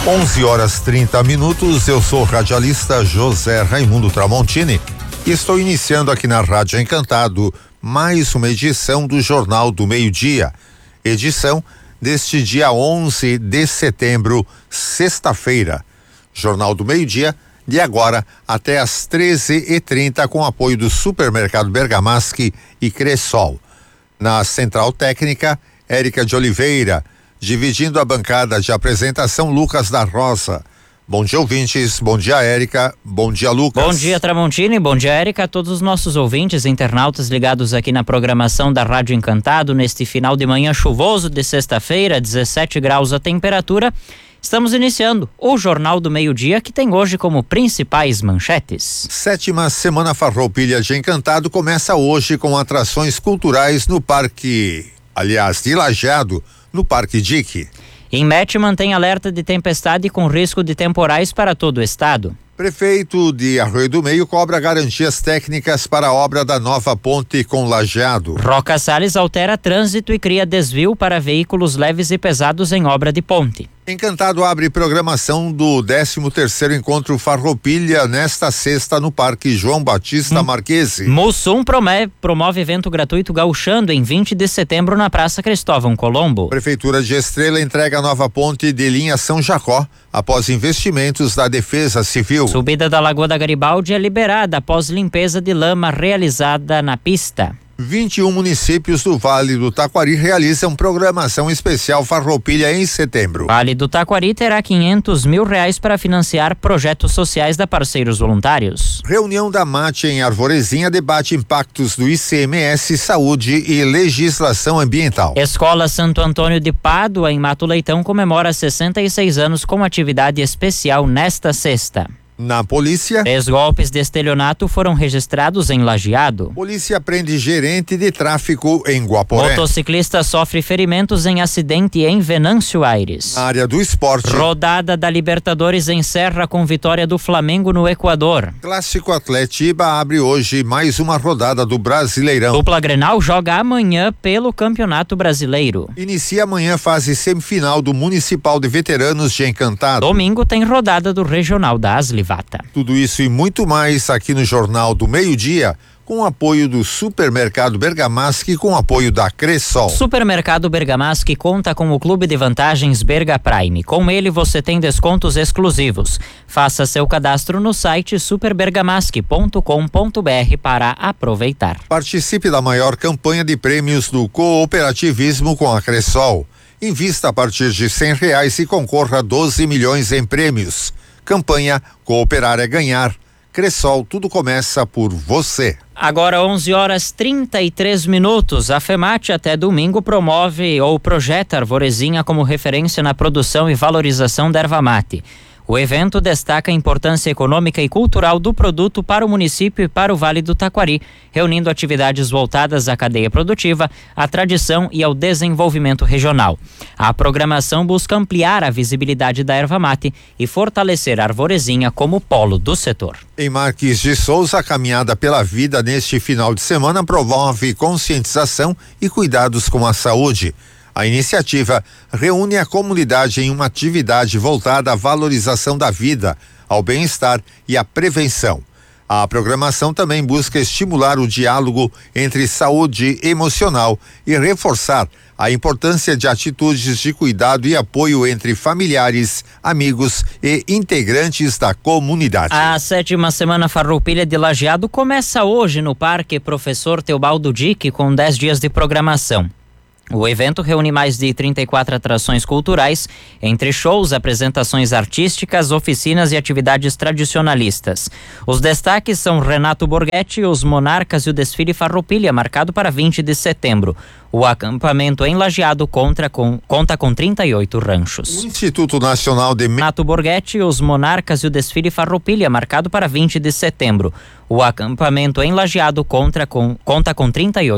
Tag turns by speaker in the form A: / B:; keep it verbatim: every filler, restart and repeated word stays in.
A: onze horas trinta minutos, eu sou o radialista José Raimundo Tramontini e estou iniciando aqui na Rádio Encantado mais uma edição do Jornal do Meio-Dia. Edição deste dia onze de setembro, sexta-feira. Jornal do Meio-Dia, de agora até às treze e trinta, com apoio do Supermercado Bergamaschi e Cressol. Na Central Técnica, Érica de Oliveira. Dividindo a bancada de apresentação, Lucas da Rosa. Bom dia, ouvintes. Bom dia, Érica. Bom dia, Lucas.
B: Bom dia, Tramontini. Bom dia, Érica. A todos os nossos ouvintes, internautas ligados aqui na programação da Rádio Encantado, neste final de manhã chuvoso de sexta-feira, dezessete graus a temperatura. Estamos iniciando o Jornal do Meio-Dia, que tem hoje como principais manchetes.
A: Sétima Semana Farroupilha de Encantado começa hoje com atrações culturais no Parque, aliás, de Lajeado, no Parque Dique.
B: Inmet mantém alerta de tempestade com risco de temporais para todo o estado.
A: Prefeito de Arroio do Meio cobra garantias técnicas para a obra da nova ponte com Lajeado.
B: Roca Salles altera trânsito e cria desvio para veículos leves e pesados em obra de ponte.
A: Encantado abre programação do décimo terceiro Encontro Farroupilha nesta sexta no Parque João Batista hum. Marquesi.
B: Mussum promove, promove evento gratuito gauchando em vinte de setembro na Praça Cristóvão Colombo.
A: Prefeitura de Estrela entrega a nova ponte de linha São Jacó após investimentos da Defesa Civil.
B: Subida da Lagoa da Garibaldi é liberada após limpeza de lama realizada na pista.
A: vinte e um municípios do Vale do Taquari realizam programação especial Farroupilha em setembro.
B: Vale do Taquari terá quinhentos mil reais para financiar projetos sociais da Parceiros Voluntários.
A: Reunião da MAT em Arvorezinha debate impactos do I C M S, saúde e legislação ambiental.
B: Escola Santo Antônio de Pádua, em Mato Leitão, comemora sessenta e seis anos com atividade especial nesta sexta.
A: Na polícia,
B: três golpes de estelionato foram registrados em Lajeado.
A: Polícia prende gerente de tráfico em Guaporé.
B: Motociclista sofre ferimentos em acidente em Venâncio Aires.
A: Na área do esporte,
B: rodada da Libertadores encerra com vitória do Flamengo no Equador.
A: Clássico Atletiba abre hoje mais uma rodada do Brasileirão.
B: Dupla Grenal joga amanhã pelo Campeonato Brasileiro.
A: Inicia amanhã fase semifinal do Municipal de Veteranos de Encantado.
B: Domingo tem rodada do Regional da Asliva.
A: Tudo isso e muito mais aqui no Jornal do Meio-Dia, com o apoio do Supermercado Bergamaschi, com o apoio da Cressol.
B: Supermercado Bergamaschi conta com o Clube de Vantagens Berga Prime. Com ele você tem descontos exclusivos. Faça seu cadastro no site super bergamaschi ponto com ponto br para aproveitar.
A: Participe da maior campanha de prêmios do cooperativismo com a Cressol. Invista a partir de cem reais e concorra a doze milhões em prêmios. Campanha Cooperar é Ganhar. Cressol, tudo começa por você.
B: Agora onze horas trinta e três minutos. A FEMAT até domingo promove ou projeta Arvorezinha como referência na produção e valorização da erva mate. O evento destaca a importância econômica e cultural do produto para o município e para o Vale do Taquari, reunindo atividades voltadas à cadeia produtiva, à tradição e ao desenvolvimento regional. A programação busca ampliar a visibilidade da erva mate e fortalecer a Arvorezinha como polo do setor.
A: Em Marques de Souza, a caminhada pela vida neste final de semana promove conscientização e cuidados com a saúde. A iniciativa reúne a comunidade em uma atividade voltada à valorização da vida, ao bem-estar e à prevenção. A programação também busca estimular o diálogo entre saúde emocional e reforçar a importância de atitudes de cuidado e apoio entre familiares, amigos e integrantes da comunidade.
B: A sétima Semana Farroupilha de Lajeado começa hoje no Parque Professor Teobaldo Dick, com dez dias de programação. O evento reúne mais de trinta e quatro atrações culturais, entre shows, apresentações artísticas, oficinas e atividades tradicionalistas. Os destaques são Renato Borghetti, os Monarcas e o desfile Farroupilha, marcado para vinte de setembro. O acampamento em Lajeado conta com, conta com trinta e oito ranchos.
A: O Instituto Nacional de
B: Renato Borghetti, os Monarcas e o desfile Farroupilha, marcado para vinte de setembro. O acampamento em Lajeado conta com, conta com trinta e oito